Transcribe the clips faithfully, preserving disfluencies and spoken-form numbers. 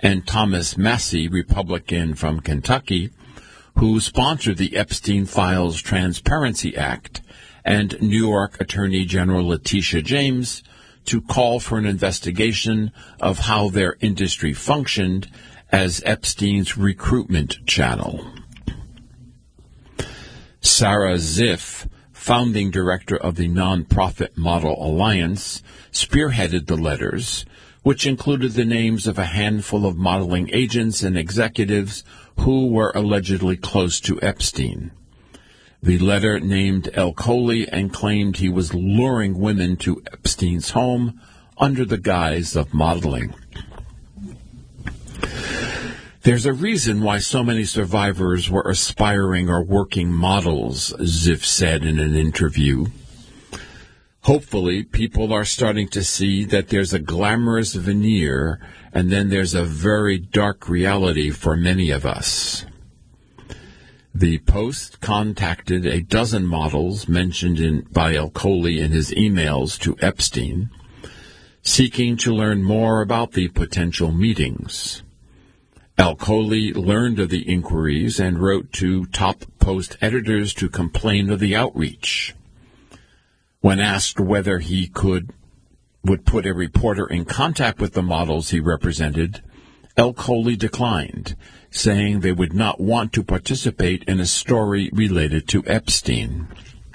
and Thomas Massie, Republican from Kentucky, who sponsored the Epstein Files Transparency Act, and New York Attorney General Letitia James to call for an investigation of how their industry functioned as Epstein's recruitment channel. Sarah Ziff, founding director of the nonprofit Model Alliance, spearheaded the letters, which included the names of a handful of modeling agents and executives who were allegedly close to Epstein. The letter named El Khouly and claimed he was luring women to Epstein's home under the guise of modeling. There's a reason why so many survivors were aspiring or working models, Ziff said in an interview. Hopefully, people are starting to see that there's a glamorous veneer and then there's a very dark reality for many of us. The Post contacted a dozen models mentioned in, by El Khouly in his emails to Epstein, seeking to learn more about the potential meetings. El Khouly learned of the inquiries and wrote to top Post editors to complain of the outreach. When asked whether he could would put a reporter in contact with the models he represented, El Khouly declined, saying they would not want to participate in a story related to Epstein.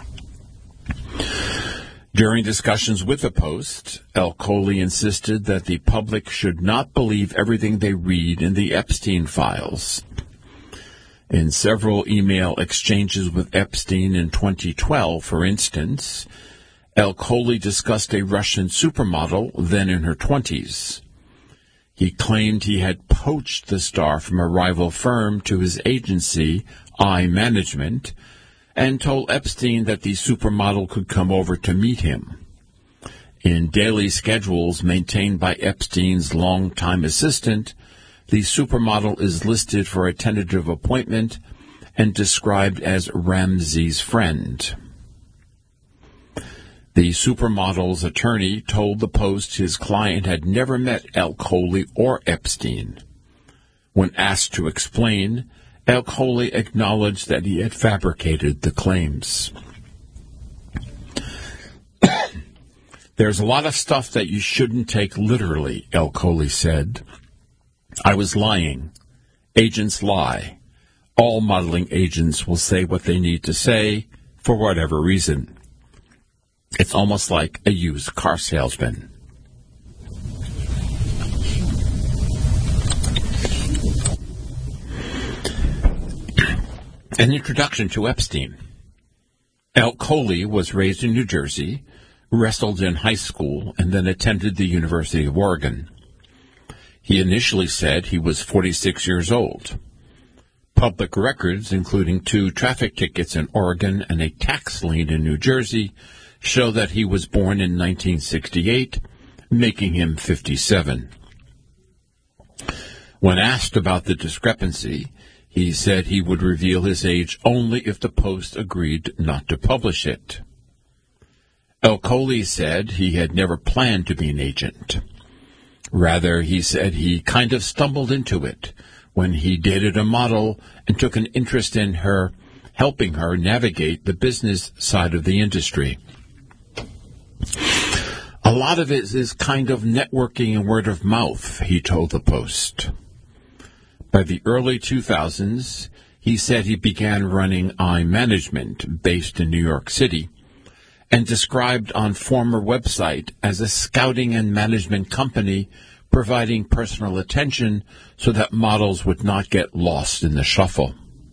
During discussions with the Post, El Khouly insisted that the public should not believe everything they read in the Epstein files. In several email exchanges with Epstein in twenty twelve, for instance, El Khouly discussed a Russian supermodel, then in her twenties. He claimed he had poached the star from a rival firm to his agency, I Management, and told Epstein that the supermodel could come over to meet him. In daily schedules maintained by Epstein's longtime assistant, the supermodel is listed for a tentative appointment and described as Ramsey's friend. The supermodel's attorney told the Post his client had never met El Khouly or Epstein. When asked to explain, El Khouly acknowledged that he had fabricated the claims. There's a lot of stuff that you shouldn't take literally, El Khouly said. I was lying. Agents lie. All modeling agents will say what they need to say for whatever reason. It's almost like a used car salesman. An introduction to Epstein. El Khouly was raised in New Jersey, wrestled in high school, and then attended the University of Oregon. He initially said he was forty-six years old. Public records, including two traffic tickets in Oregon and a tax lien in New Jersey, show that he was born in nineteen sixty-eight, making him fifty-seven. When asked about the discrepancy, he said he would reveal his age only if the Post agreed not to publish it. El Khouly said he had never planned to be an agent. Rather, he said he kind of stumbled into it when he dated a model and took an interest in her, helping her navigate the business side of the industry. A lot of it is kind of networking and word of mouth, he told the Post. By the early two thousands, he said he began running I Management, based in New York City, and described on former website as a scouting and management company providing personal attention so that models would not get lost in the shuffle.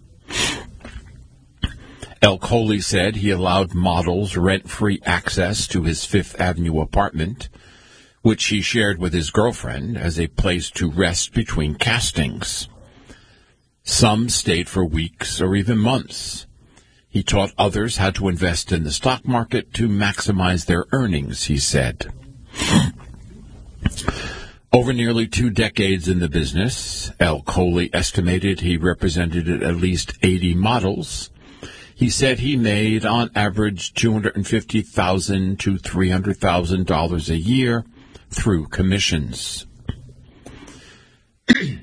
El Khouly said he allowed models rent-free access to his Fifth Avenue apartment, which he shared with his girlfriend as a place to rest between castings. Some stayed for weeks or even months. He taught others how to invest in the stock market to maximize their earnings, he said. Over nearly two decades in the business, El Khouly estimated he represented at least eighty models. He said he made, on average, two hundred fifty thousand dollars to three hundred thousand dollars a year through commissions.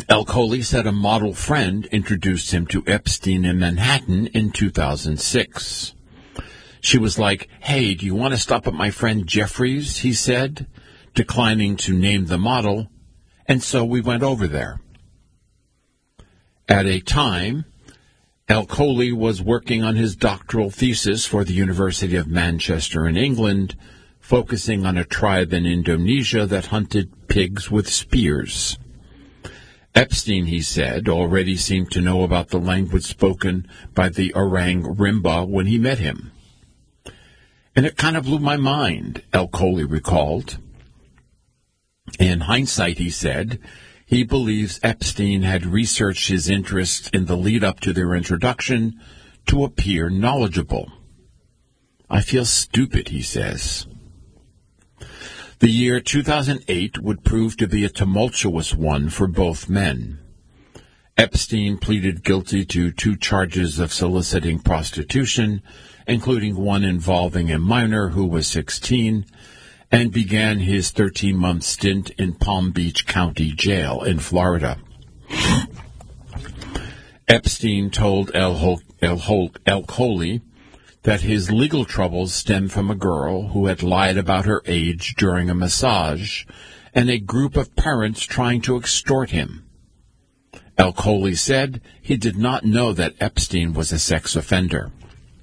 El-Khoury said a model friend introduced him to Epstein in Manhattan in two thousand six. She was like, "Hey, do you want to stop at my friend Jeffrey's?" he said, declining to name the model, and so we went over there. At a time, El-Khoury was working on his doctoral thesis for the University of Manchester in England, focusing on a tribe in Indonesia that hunted pigs with spears. Epstein, he said, already seemed to know about the language spoken by the Orang Rimba when he met him. And it kind of blew my mind, El-Khoury recalled. In hindsight, he said, he believes Epstein had researched his interests in the lead-up to their introduction to appear knowledgeable. I feel stupid, he says. The year two thousand eight would prove to be a tumultuous one for both men. Epstein pleaded guilty to two charges of soliciting prostitution, including one involving a minor who was sixteen, and began his thirteen-month stint in Palm Beach County Jail in Florida. Epstein told El-Khoury that his legal troubles stemmed from a girl who had lied about her age during a massage and a group of parents trying to extort him. El-Khoury said he did not know that Epstein was a sex offender.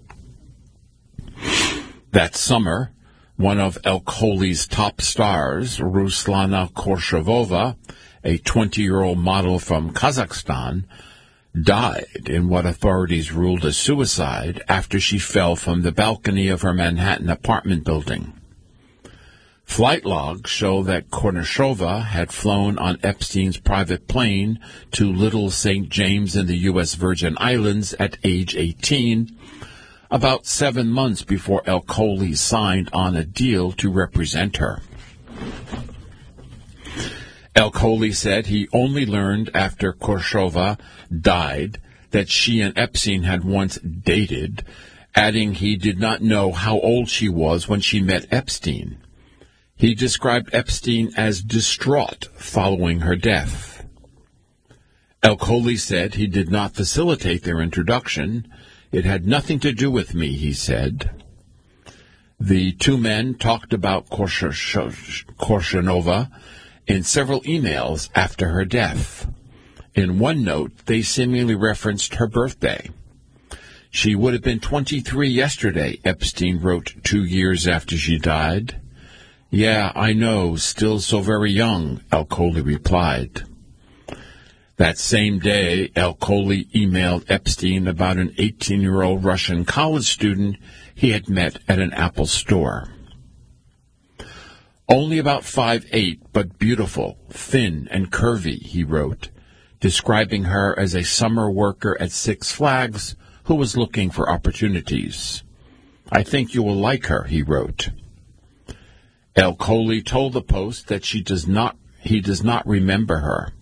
That summer, one of El-Khoury's top stars, Ruslana Korshavova, a twenty-year-old model from Kazakhstan, died in what authorities ruled as suicide after she fell from the balcony of her Manhattan apartment building. Flight logs show that Korshavova had flown on Epstein's private plane to Little Saint James in the U S Virgin Islands at age eighteen, about seven months before El-Khoury signed on a deal to represent her. El-Khoury said he only learned after Korshavova died that she and Epstein had once dated, adding he did not know how old she was when she met Epstein. He described Epstein as distraught following her death. El-Khoury said he did not facilitate their introduction. It had nothing to do with me, he said. The two men talked about Korshavova in several emails after her death. In one note, they seemingly referenced her birthday. She would have been twenty-three yesterday, Epstein wrote two years after she died. Yeah, I know, still so very young, El-Khoury replied. That same day, El-Khoury emailed Epstein about an eighteen-year-old Russian college student he had met at an Apple store. Only about five foot eight, but beautiful, thin, and curvy, he wrote, describing her as a summer worker at Six Flags who was looking for opportunities. I think you will like her, he wrote. El-Khoury told the Post that she does not, he does not remember her.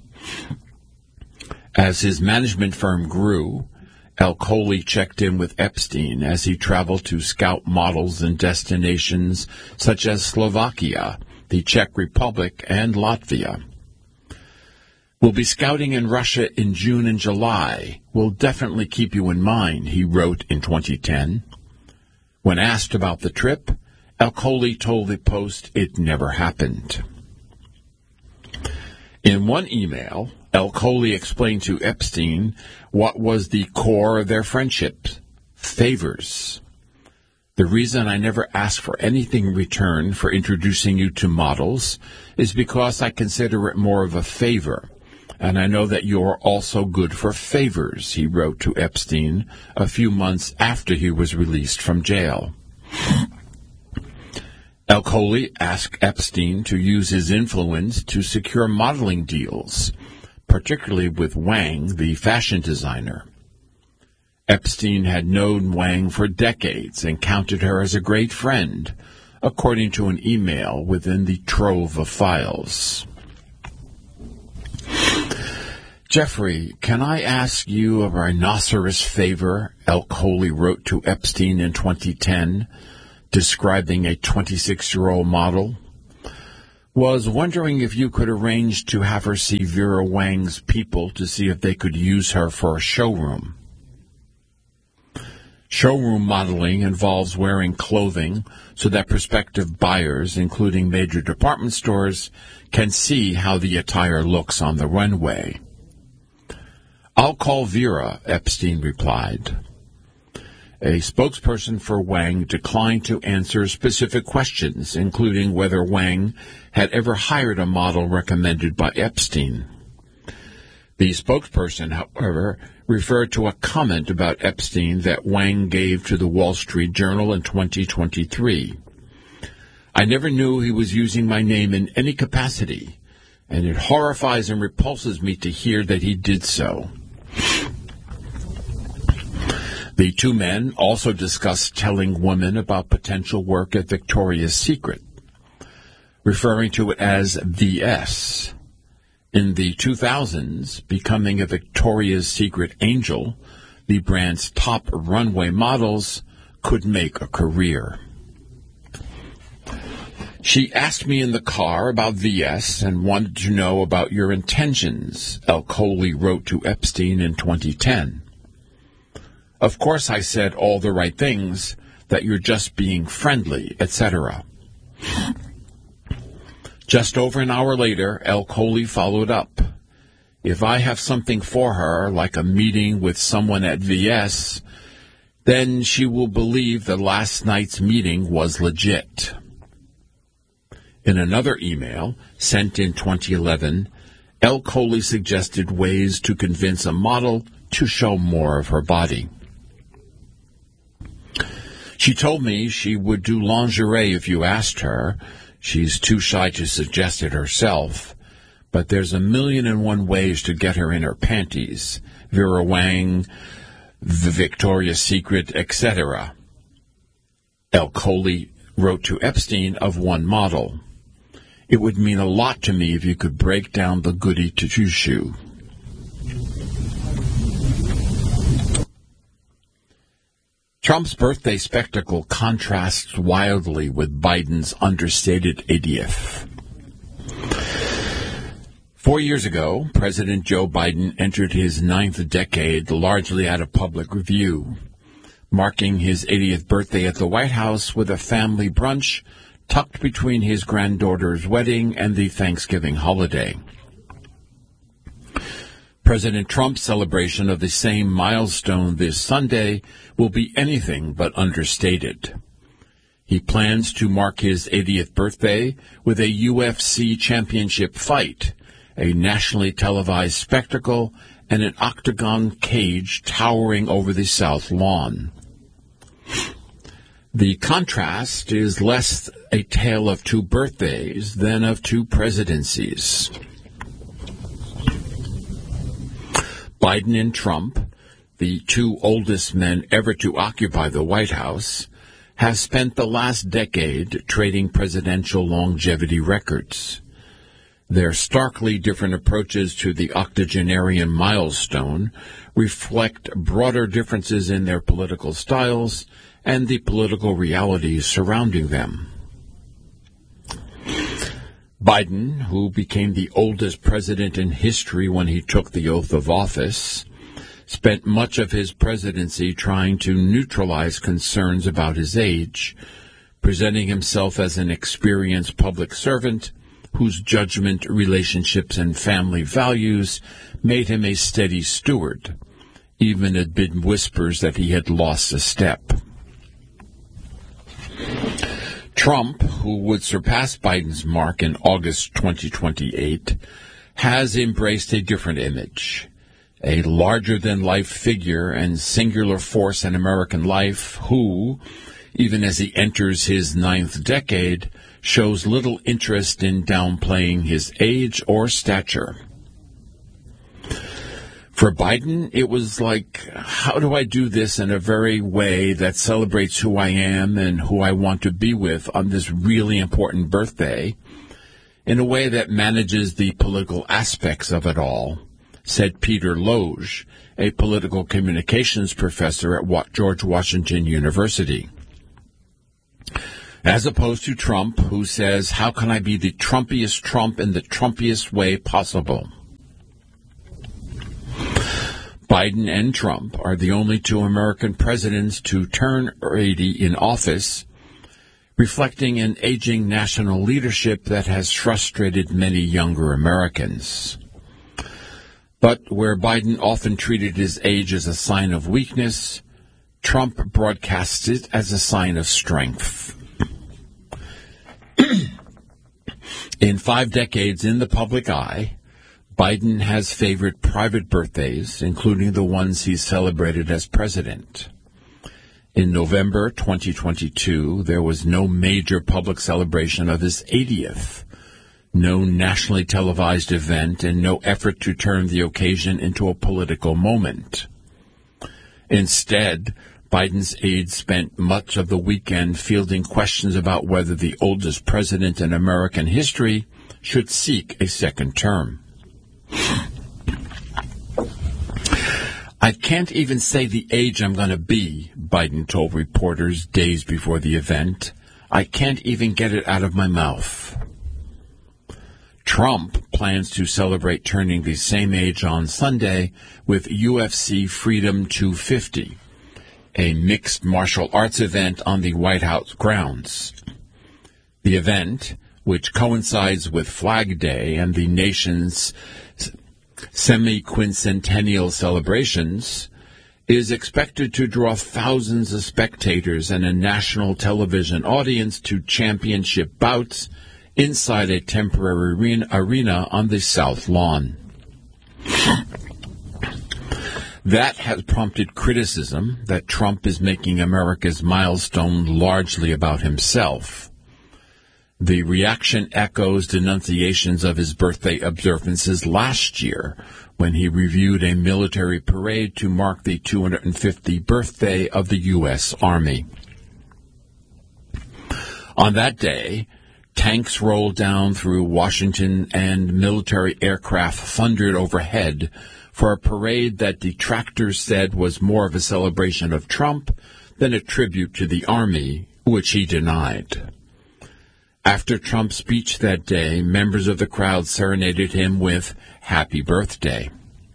As his management firm grew, El-Khoury checked in with Epstein as he traveled to scout models in destinations such as Slovakia, the Czech Republic, and Latvia. We'll be scouting in Russia in June and July. We'll definitely keep you in mind, he wrote in twenty ten. When asked about the trip, El-Khoury told the Post it never happened. In one email, El-Khoury explained to Epstein what was the core of their friendship: favors. The reason I never ask for anything in return for introducing you to models is because I consider it more of a favor, and I know that you are also good for favors, he wrote to Epstein a few months after he was released from jail. El-Khoury asked Epstein to use his influence to secure modeling deals, particularly with Wang, the fashion designer. Epstein had known Wang for decades and counted her as a great friend, according to an email within the trove of files. Jeffrey, can I ask you a rhinoceros favor? El-Khoury wrote to Epstein in twenty ten, describing a twenty-six-year-old model. Was wondering if you could arrange to have her see Vera Wang's people to see if they could use her for a showroom. Showroom modeling involves wearing clothing so that prospective buyers, including major department stores, can see how the attire looks on the runway. I'll call Vera, Epstein replied. A spokesperson for Wang declined to answer specific questions, including whether Wang had ever hired a model recommended by Epstein. The spokesperson, however, referred to a comment about Epstein that Wang gave to the Wall Street Journal in twenty twenty-three. I never knew he was using my name in any capacity, and it horrifies and repulses me to hear that he did so. The two men also discussed telling women about potential work at Victoria's Secret, referring to it as V S. In the two thousands, becoming a Victoria's Secret angel, the brand's top runway models, could make a career. She asked me in the car about V S and wanted to know about your intentions, El-Khouly wrote to Epstein in twenty ten. Of course I said all the right things, that you're just being friendly, et cetera. Just over an hour later, El-Khouly followed up. If I have something for her, like a meeting with someone at V S, then she will believe that last night's meeting was legit. In another email, sent in twenty eleven, El-Khouly suggested ways to convince a model to show more of her body. She told me she would do lingerie if you asked her. She's too shy to suggest it herself, but there's a million and one ways to get her in her panties. Vera Wang, the Victoria's Secret, et cetera. El-Khouly wrote to Epstein of one model. It would mean a lot to me if you could break down the goody two-shoe. Trump's birthday spectacle contrasts wildly with Biden's understated eightieth. Four years ago, President Joe Biden entered his ninth decade largely out of public review, marking his eightieth birthday at the White House with a family brunch tucked between his granddaughter's wedding and the Thanksgiving holiday. President Trump's celebration of the same milestone this Sunday will be anything but understated. He plans to mark his eightieth birthday with a U F C championship fight, a nationally televised spectacle, and an octagon cage towering over the South Lawn. The contrast is less a tale of two birthdays than of two presidencies. Biden and Trump, the two oldest men ever to occupy the White House, have spent the last decade trading presidential longevity records. Their starkly different approaches to the octogenarian milestone reflect broader differences in their political styles and the political realities surrounding them. Biden, who became the oldest president in history when he took the oath of office, spent much of his presidency trying to neutralize concerns about his age, presenting himself as an experienced public servant whose judgment, relationships, and family values made him a steady steward, even amid whispers that he had lost a step. Trump, who would surpass Biden's mark in August twenty twenty-eight, has embraced a different image, a larger-than-life figure and singular force in American life who, even as he enters his ninth decade, shows little interest in downplaying his age or stature. For Biden, it was like, how do I do this in a very way that celebrates who I am and who I want to be with on this really important birthday, in a way that manages the political aspects of it all, said Peter Loge, a political communications professor at George Washington University. as opposed to Trump, who says, "How can I be the Trumpiest Trump in the Trumpiest way possible?" Biden and Trump are the only two American presidents to turn eighty in office, reflecting an aging national leadership that has frustrated many younger Americans. But where Biden often treated his age as a sign of weakness, Trump broadcasts it as a sign of strength. In five decades in the public eye, Biden has favored private birthdays, including the ones he celebrated as president. In November twenty twenty-two, there was no major public celebration of his eightieth, no nationally televised event, and no effort to turn the occasion into a political moment. Instead, Biden's aides spent much of the weekend fielding questions about whether the oldest president in American history should seek a second term. "I can't even say the age I'm going to be," Biden told reporters days before the event. "I can't even get it out of my mouth." Trump plans to celebrate turning the same age on Sunday with U F C Freedom two fifty, a mixed martial arts event on the White House grounds. The event, which coincides with Flag Day and the nation's semi-quincentennial celebrations, is expected to draw thousands of spectators and a national television audience to championship bouts inside a temporary arena on the South Lawn. That has prompted criticism that Trump is making America's milestone largely about himself. The reaction echoes denunciations of his birthday observances last year when he reviewed a military parade to mark the two hundred fiftieth birthday of the U S Army. On that day, tanks rolled down through Washington and military aircraft thundered overhead for a parade that detractors said was more of a celebration of Trump than a tribute to the Army, which he denied. After Trump's speech that day, members of the crowd serenaded him with "Happy Birthday."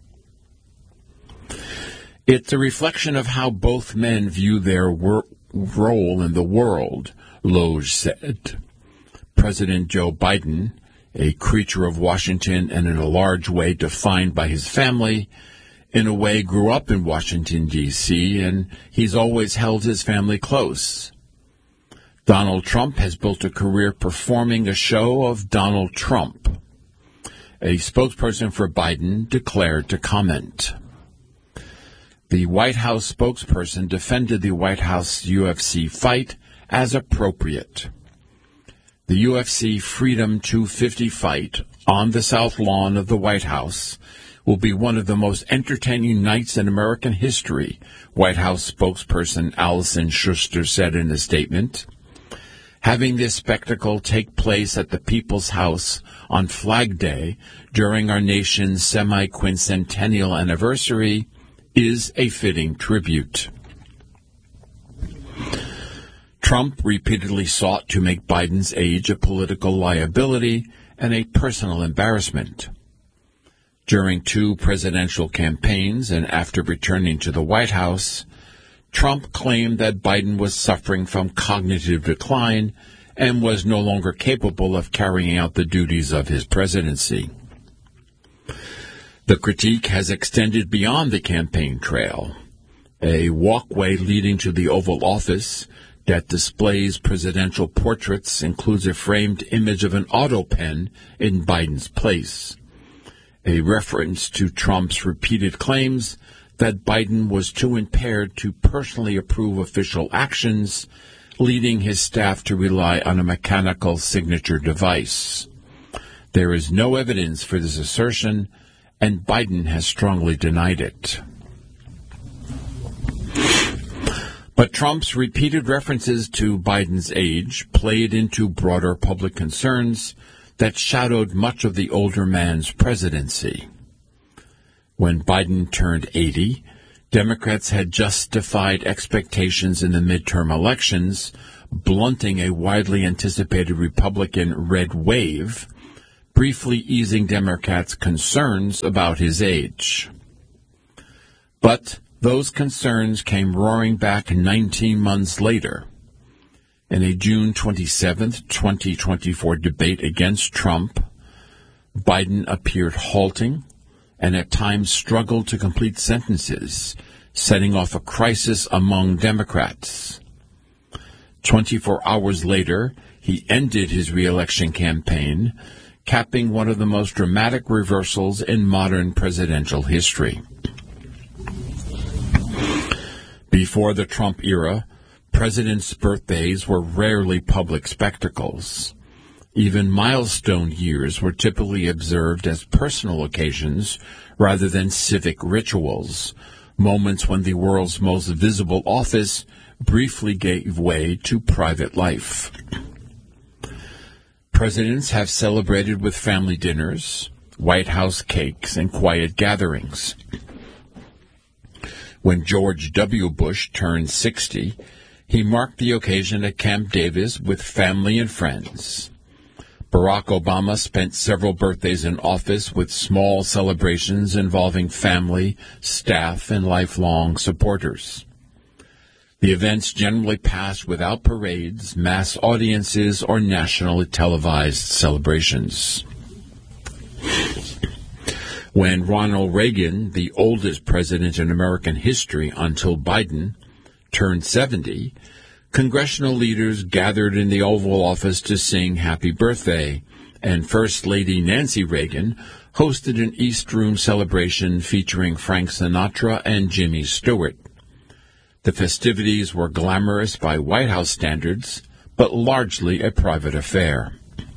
It's a reflection of how both men view their wor- role in the world, Loge said. President Joe Biden, a creature of Washington and in a large way defined by his family, in a way grew up in Washington, D C, and he's always held his family close. Donald Trump has built a career performing a show of Donald Trump. A spokesperson for Biden declared to comment. The White House spokesperson defended the White House U F C fight as appropriate. The U F C Freedom two fifty fight on the South Lawn of the White House will be one of the most entertaining nights in American history, White House spokesperson Allison Schuster said in a statement. Having this spectacle take place at the People's House on Flag Day during our nation's semi-quincentennial anniversary is a fitting tribute. Trump repeatedly sought to make Biden's age a political liability and a personal embarrassment. During two presidential campaigns and after returning to the White House, Trump claimed that Biden was suffering from cognitive decline and was no longer capable of carrying out the duties of his presidency. The critique has extended beyond the campaign trail. A walkway leading to the Oval Office that displays presidential portraits includes a framed image of an auto pen in Biden's place, a reference to Trump's repeated claims that Biden was too impaired to personally approve official actions, leading his staff to rely on a mechanical signature device. There is no evidence for this assertion, and Biden has strongly denied it. But Trump's repeated references to Biden's age played into broader public concerns that shadowed much of the older man's presidency. When Biden turned eighty, Democrats had justified expectations in the midterm elections blunting a widely anticipated Republican red wave, briefly easing Democrats' concerns about his age. But those concerns came roaring back nineteen months later. In a June twenty-seventh, twenty twenty-four debate against Trump, Biden appeared halting and at times struggled to complete sentences, setting off a crisis among Democrats. twenty-four hours later, he ended his re-election campaign, capping one of the most dramatic reversals in modern presidential history. Before the Trump era, presidents' birthdays were rarely public spectacles. Even milestone years were typically observed as personal occasions rather than civic rituals, moments when the world's most visible office briefly gave way to private life. Presidents have celebrated with family dinners, White House cakes, and quiet gatherings. When George W. Bush turned sixty, he marked the occasion at Camp Davis with family and friends. Barack Obama spent several birthdays in office with small celebrations involving family, staff, and lifelong supporters. The events generally passed without parades, mass audiences, or nationally televised celebrations. When Ronald Reagan, the oldest president in American history until Biden, turned seventy, congressional leaders gathered in the Oval Office to sing Happy Birthday, and First Lady Nancy Reagan hosted an East Room celebration featuring Frank Sinatra and Jimmy Stewart. The festivities were glamorous by White House standards, but largely a private affair.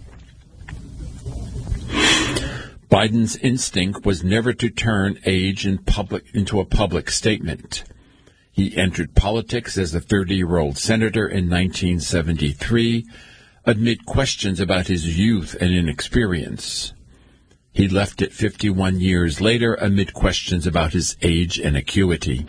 Biden's instinct was never to turn age in public into a public statement. He entered politics as a thirty-year-old senator in nineteen seventy-three, amid questions about his youth and inexperience. He left it fifty-one years later amid questions about his age and acuity.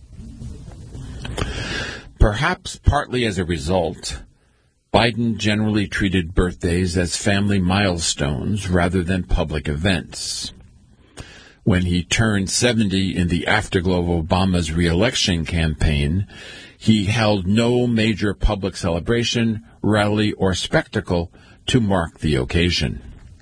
Perhaps partly as a result, Biden generally treated birthdays as family milestones rather than public events. When he turned seventy in the afterglow of Obama's re-election campaign, he held no major public celebration, rally, or spectacle to mark the occasion.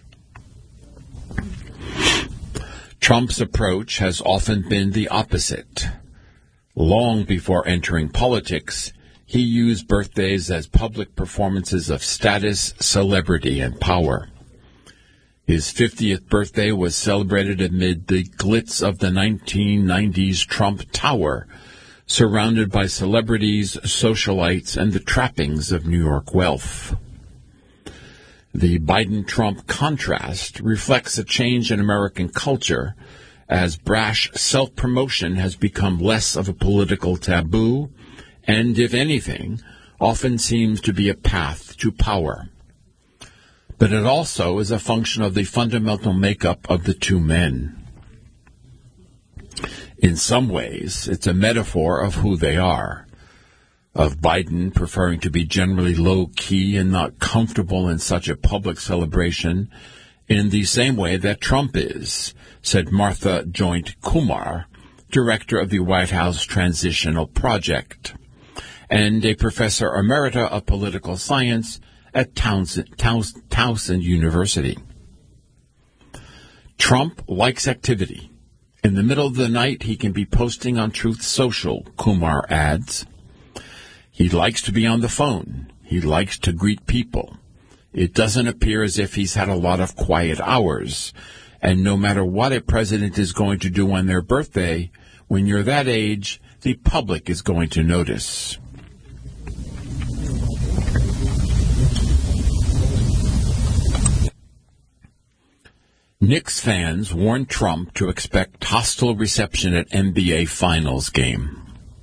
Trump's approach has often been the opposite. Long before entering politics, he used birthdays as public performances of status, celebrity, and power. His fiftieth birthday was celebrated amid the glitz of the nineteen nineties Trump Tower, surrounded by celebrities, socialites, and the trappings of New York wealth. The Biden-Trump contrast reflects a change in American culture as brash self-promotion has become less of a political taboo and, if anything, often seems to be a path to power. But it also is a function of the fundamental makeup of the two men. In some ways, it's a metaphor of who they are, of Biden preferring to be generally low-key and not comfortable in such a public celebration, in the same way that Trump is, said Martha Joint Kumar, director of the White House Transitional Project, and a professor emerita of political science at Towson, Towson, Towson University. Trump likes activity. In the middle of the night, he can be posting on Truth Social, Kumar adds. He likes to be on the phone. He likes to greet people. It doesn't appear as if he's had a lot of quiet hours. And no matter what a president is going to do on their birthday, when you're that age, the public is going to notice. Knicks fans warned Trump to expect hostile reception at N B A Finals game.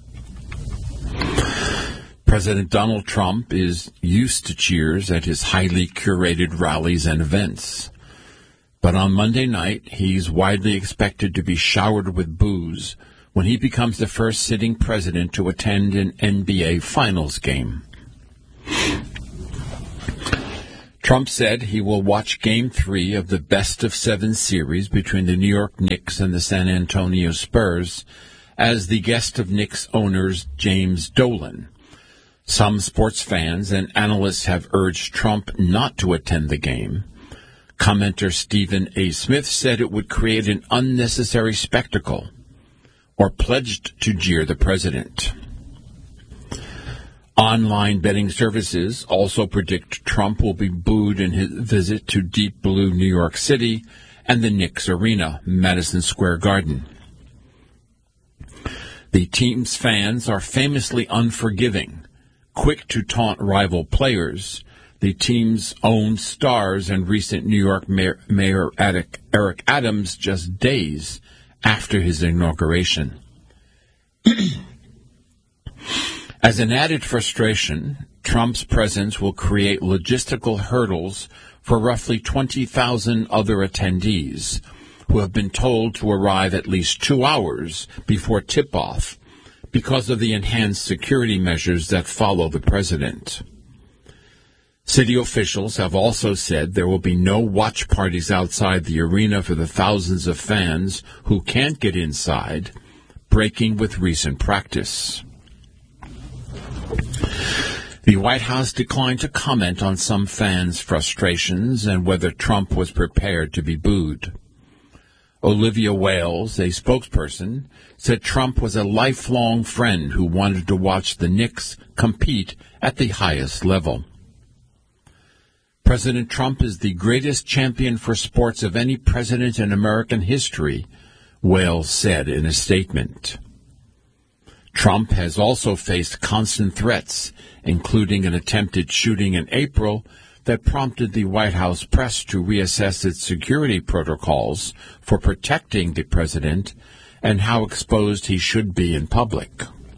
President Donald Trump is used to cheers at his highly curated rallies and events. But on Monday night, he's widely expected to be showered with boos when he becomes the first sitting president to attend an N B A Finals game. Trump said he will watch Game three of the best-of-seven series between the New York Knicks and the San Antonio Spurs as the guest of Knicks owners James Dolan. Some sports fans and analysts have urged Trump not to attend the game. Commenter Stephen A. Smith said it would create an unnecessary spectacle, or pledged to jeer the president. Online betting services also predict Trump will be booed in his visit to Deep Blue New York City and the Knicks Arena, Madison Square Garden. The team's fans are famously unforgiving, quick to taunt rival players, the team's own stars and recent New York Mayor, Mayor Eric Adams just days after his inauguration. As an added frustration, Trump's presence will create logistical hurdles for roughly twenty thousand other attendees who have been told to arrive at least two hours before tip-off because of the enhanced security measures that follow the president. City officials have also said there will be no watch parties outside the arena for the thousands of fans who can't get inside, breaking with recent practice. The White House declined to comment on some fans' frustrations and whether Trump was prepared to be booed. Olivia Wales, a spokesperson, said Trump was a lifelong friend who wanted to watch the Knicks compete at the highest level. President Trump is the greatest champion for sports of any president in American history, Wales said in a statement. Trump has also faced constant threats, including an attempted shooting in April that prompted the White House press to reassess its security protocols for protecting the president and how exposed he should be in public.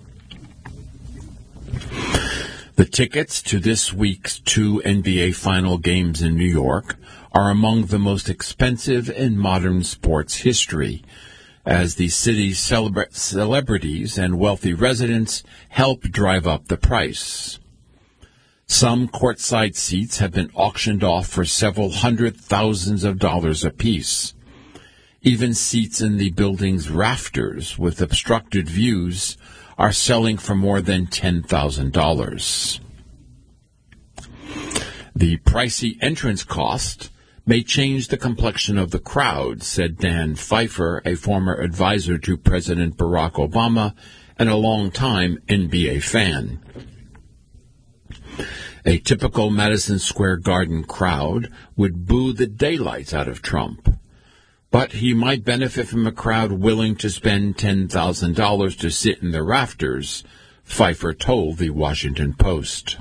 The tickets to this week's two N B A final games in New York are among the most expensive in modern sports history, as the city's celebra- celebrities and wealthy residents help drive up the price. Some courtside seats have been auctioned off for several hundred thousands of dollars apiece. Even seats in the building's rafters with obstructed views are selling for more than ten thousand dollars. The pricey entrance cost may change the complexion of the crowd, said Dan Pfeiffer, a former advisor to President Barack Obama and a longtime N B A fan. A typical Madison Square Garden crowd would boo the daylights out of Trump, but he might benefit from a crowd willing to spend ten thousand dollars to sit in the rafters, Pfeiffer told the Washington Post.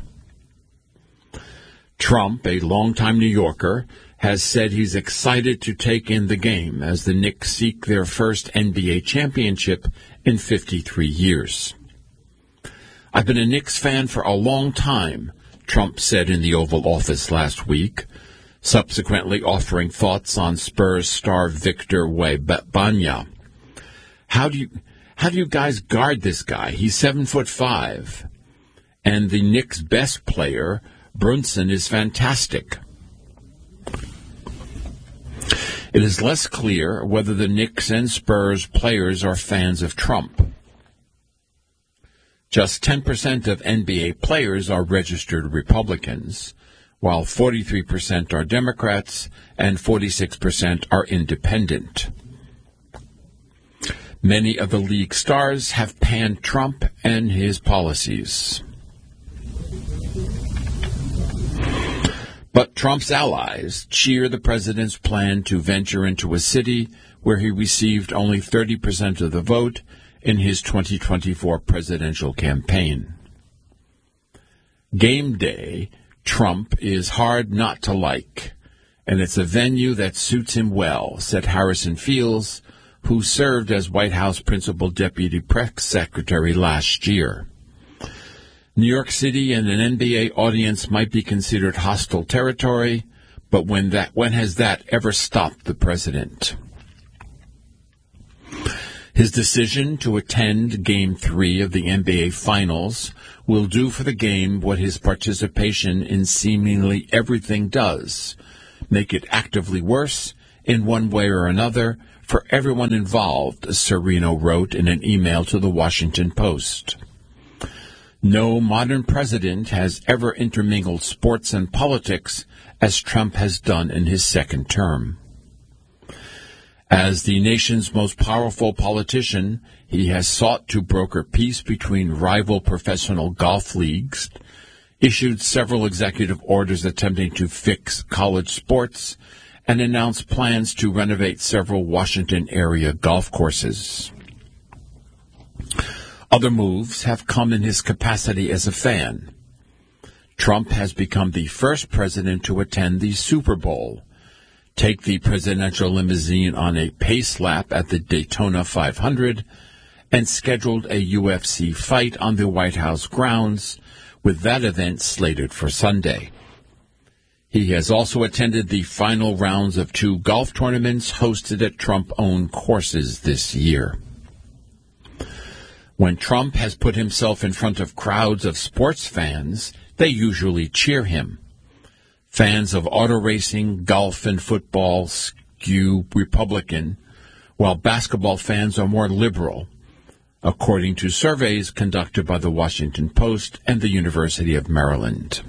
Trump, a longtime New Yorker, has said he's excited to take in the game as the Knicks seek their first N B A championship in fifty-three years. I've been a Knicks fan for a long time, Trump said in the Oval Office last week, subsequently offering thoughts on Spurs star Victor Wembanyama. How do you how do you guys guard this guy? He's seven foot five, and the Knicks' best player, Brunson, is fantastic. It is less clear whether the Knicks and Spurs players are fans of Trump. Just ten percent of N B A players are registered Republicans, while forty-three percent are Democrats and forty-six percent are independent. Many of the league stars have panned Trump and his policies. But Trump's allies cheer the president's plan to venture into a city where he received only thirty percent of the vote in his twenty twenty-four presidential campaign. Game day, Trump is hard not to like, and it's a venue that suits him well, said Harrison Fields, who served as White House Principal Deputy Press Secretary last year. New York City and an N B A audience might be considered hostile territory, but when that when has that ever stopped the president? His decision to attend Game three of the N B A Finals will do for the game what his participation in seemingly everything does, make it actively worse in one way or another for everyone involved, Serino wrote in an email to the Washington Post. No modern president has ever intermingled sports and politics as Trump has done in his second term. As the nation's most powerful politician, he has sought to broker peace between rival professional golf leagues, issued several executive orders attempting to fix college sports, and announced plans to renovate several Washington area golf courses. Other moves have come in his capacity as a fan. Trump has become the first president to attend the Super Bowl, take the presidential limousine on a pace lap at the Daytona five hundred, and scheduled a U F C fight on the White House grounds, with that event slated for Sunday. He has also attended the final rounds of two golf tournaments hosted at Trump-owned courses this year. When Trump has put himself in front of crowds of sports fans, they usually cheer him. Fans of auto racing, golf, and football skew Republican, while basketball fans are more liberal, according to surveys conducted by the Washington Post and the University of Maryland.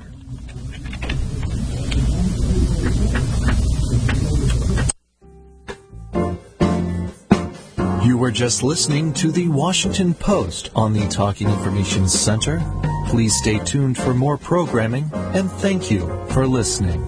You were just listening to the Washington Post on the Talking Information Center. Please stay tuned for more programming, and thank you for listening.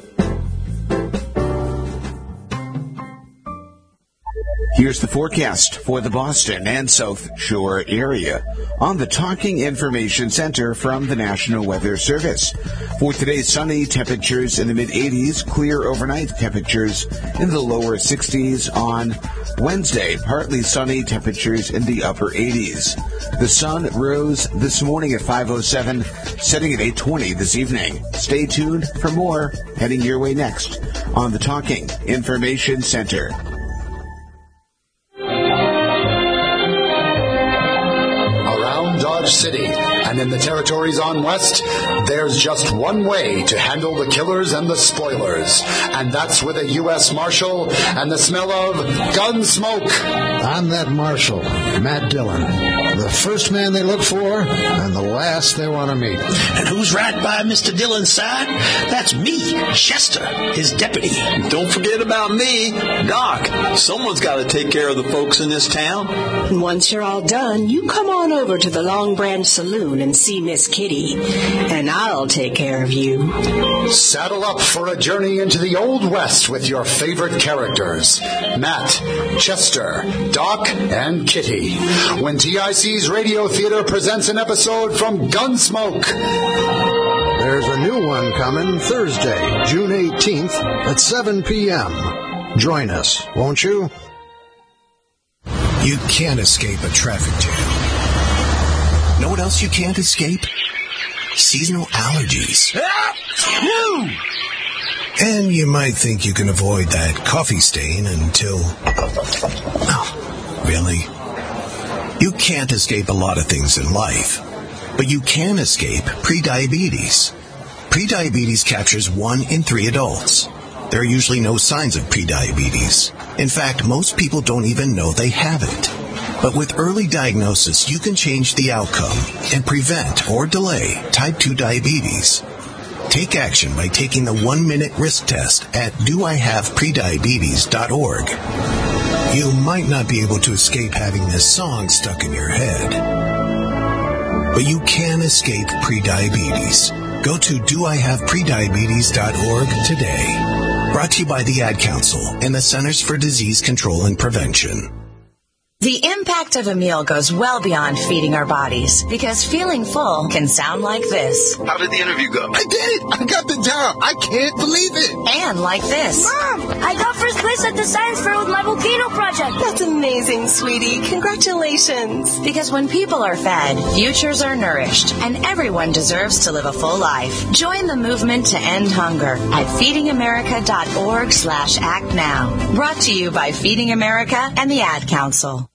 Here's the forecast for the Boston and South Shore area on the Talking Information Center from the National Weather Service. For today, sunny, temperatures in the mid-eighties, clear overnight, temperatures in the lower sixties on Wednesday. Partly sunny, temperatures in the upper eighties. The sun rose this morning at five oh seven, setting at eight twenty this evening. Stay tuned for more heading your way next on the Talking Information Center. Dodge City and in the territories on West, there's just one way to handle the killers and the spoilers, and that's with a U S Marshal and the smell of gun smoke. I'm that Marshal, Matt Dillon, the first man they look for and the last they want to meet. And who's right by Mister Dillon's side? That's me, Chester, his deputy. Don't forget about me, Doc. Someone's got to take care of the folks in this town. Once you're all done, you come on over to the Long Branch Saloon and see Miss Kitty, and I'll take care of you. Saddle up for a journey into the Old West with your favorite characters, Matt, Chester, Doc, and Kitty, when T I C's Radio Theater presents an episode from Gunsmoke. There's a new one coming Thursday, June eighteenth at seven p.m. Join us, won't you? You can't escape a traffic jam. Know what else you can't escape? Seasonal allergies. And you might think you can avoid that coffee stain until... Oh, really? You can't escape a lot of things in life, but you can escape prediabetes. Prediabetes captures one in three adults. There are usually no signs of prediabetes. In fact, most people don't even know they have it. But with early diagnosis, you can change the outcome and prevent or delay type two diabetes. Take action by taking the one-minute risk test at do I have prediabetes dot org. You might not be able to escape having this song stuck in your head, but you can escape prediabetes. Go to do I have prediabetes dot org today. Brought to you by the Ad Council and the Centers for Disease Control and Prevention. The impact of a meal goes well beyond feeding our bodies, because feeling full can sound like this. How did the interview go? I did it! I got the job! I can't believe it! And like this. Mom, I got first place at the science fair with my volcano project. That's amazing, sweetie. Congratulations. Because when people are fed, futures are nourished, and everyone deserves to live a full life. Join the movement to end hunger at feeding america dot org slash act now. Brought to you by Feeding America and the Ad Council.